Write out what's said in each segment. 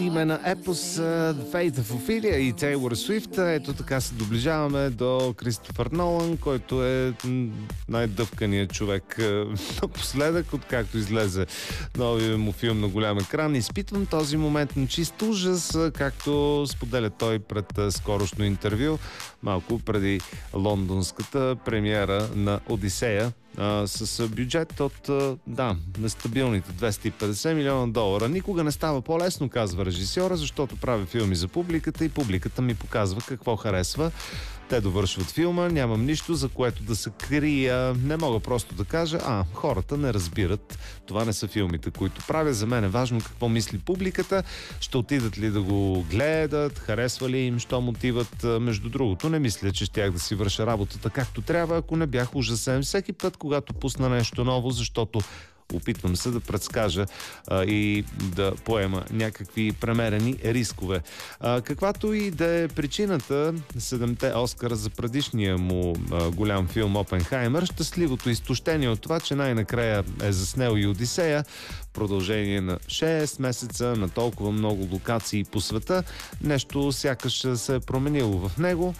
Име на епос The Fate of Ophelia и Тейлор Суифт. Ето така се доближаваме до Кристофър Нолан, който е най-дъвканият човек напоследък, откакто излезе новия му филм на голям екран. Изпитвам този момент на чист ужас, както споделя той пред скорошно интервю, малко преди лондонската премиера на Одисея, с бюджет от, нестабилните $250 милиона. Никога не става по-лесно, казва режисьора, защото правя филми за публиката и публиката ми показва какво харесва. Те довършват филма, нямам нищо, за което да се крия. Не мога просто да кажа, хората не разбират. Това не са филмите, които правя. За мен е важно какво мисли публиката. Ще отидат ли да го гледат, харесва ли им, щом отиват. Между другото, не мисля, че щях да си върша работата както трябва, ако не бях ужасен всеки път, когато пусна нещо ново, защото опитвам се да предскажа и да поема някакви премерени рискове. Каквато и да е причината, 7-те Оскара за предишния му голям филм Опенхаймер, щастливото изтощение от това, че най-накрая е заснел и Одисея, продължение на 6 месеца, на толкова много локации по света, нещо сякаш се е променило в него.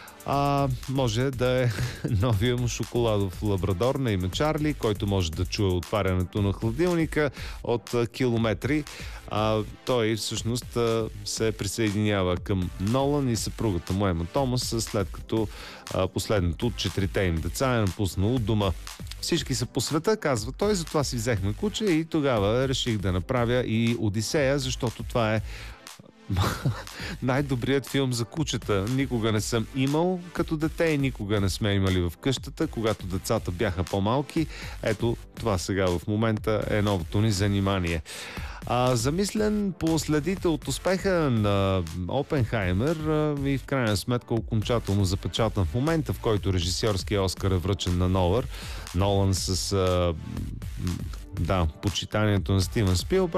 Може да е новия му шоколадов лабрадор на име Чарли, който може да чуе отварянето на хладилника от километри. Той всъщност се присъединява към Нолан и съпругата му Ема Томас, след като последното от 4-те им деца е напуснало дома. Всички са по света, казва той, затова си взехме куче и тогава реших да направя и Одисея, защото това е най-добрият филм за кучета. Никога не съм имал като дете и никога не сме имали в къщата, когато децата бяха по-малки. Ето, това сега в момента е новото ни занимание. Замислен по следите от успеха на Опенхаймер и в крайна сметка окончателно запечатан в момента, в който режисьорския Оскар е връчен на Нолан с почитанието на Стивън Спилбърг.